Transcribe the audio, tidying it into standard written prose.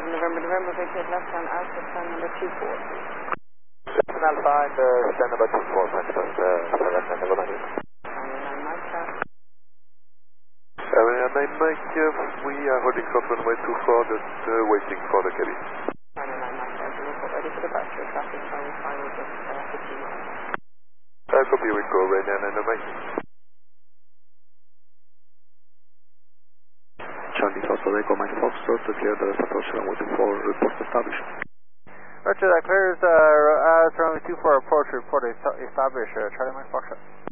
November, vacate left on Alpha, stand number 24. 7 Alpha and stand number 24, manifest 7 November. 9 Mike, 9 Mike, we are holding short runway 24, just waiting for the cabin. 9 Mike, report ready for departure. Traffic showing final just 15 miles. Copy, we go, ready, 9 Mike. Charlie Tosso, Echo Mike Foxtrot to clear the rest approach runway 24, report established. Roger, that clears runway 24 approach, report established, Charlie Mike Foxtrot.